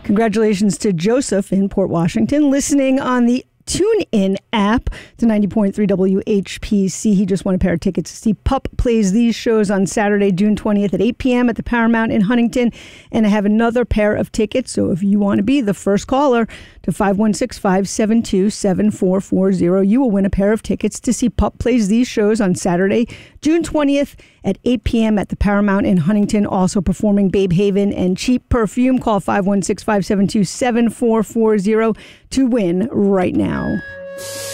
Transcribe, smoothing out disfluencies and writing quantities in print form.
Congratulations to Joseph in Port Washington, listening on the TuneIn app to 90.3 WHPC. He just won a pair of tickets to see Pup Plays These shows on Saturday, June 20th at 8 p.m. at the Paramount in Huntington. And I have another pair of tickets. So if you want to be the first caller to 516-572-7440, you will win a pair of tickets to see Pup Plays These shows on Saturday, June 20th at 8 p.m. at the Paramount in Huntington. Also performing Babe Haven and Cheap Perfume. Call 516-572-7440 to win right now.